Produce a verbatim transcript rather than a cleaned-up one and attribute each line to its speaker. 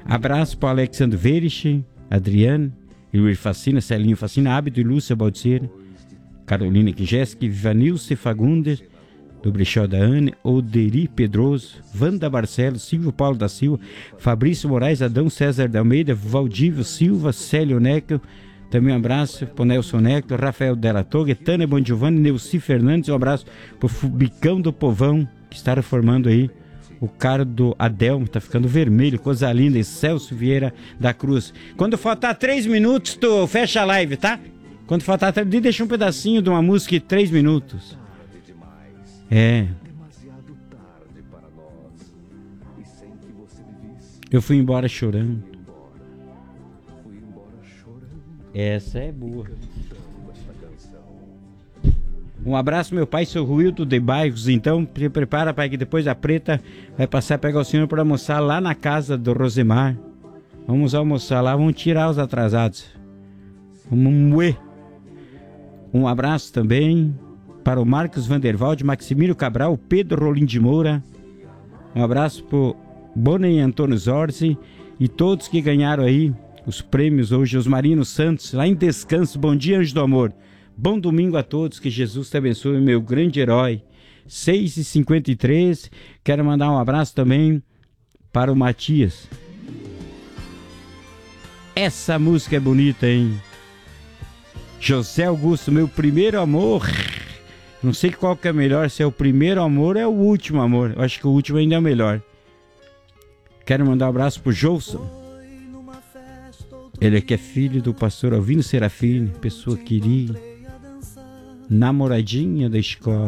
Speaker 1: Abraço para Alexandre Verich, Adriano, Luiz Facina, Celinho Facina, Hábito e Lúcia Baldiceira, Carolina Kijeski, Vanilce Fagundes, do Brechó da Anne, Oderi Pedroso, Wanda Barcelos, Silvio Paulo da Silva, Fabrício Moraes, Adão César da Almeida, Valdívio Silva, Célio Neco, também um abraço para o Nelson Neco, Rafael Della Torre, Tânia Bongiovanni, Neuci Fernandes, um abraço para o Fubicão do Povão, que está reformando aí, o cara do Adelmo, tá ficando vermelho, coisa linda, e Celso Vieira da Cruz. Quando faltar três minutos, tu fecha a live, tá? Quando faltar três, deixa um pedacinho de uma música de três minutos. É. Eu fui embora chorando. Essa é boa. Um abraço, meu pai, seu Ruildo de Bairros. Então, se prepara para que depois a Preta vai passar a pegar o senhor para almoçar lá na casa do Rosemar. Vamos almoçar lá, vamos tirar os atrasados. Vamos moer. Um abraço também para o Marcos Vandervalde, Maximiliano Cabral, Pedro Rolim de Moura. Um abraço para o Bonnie Antônio Zorzi e todos que ganharam aí os prêmios hoje, os Marino Santos, lá em Descanso. Bom dia, anjo do amor. Bom domingo a todos, que Jesus te abençoe, meu grande herói. seis e cinquenta e três, quero mandar um abraço também para o Matias. Essa música é bonita, hein? José Augusto, meu primeiro amor. Não sei qual que é melhor, se é o primeiro amor ou é o último amor. Eu acho que o último ainda é o melhor. Quero mandar um abraço pro Jolson. Ele que é filho do pastor Alvino Serafim, pessoa querida, namoradinha da escola.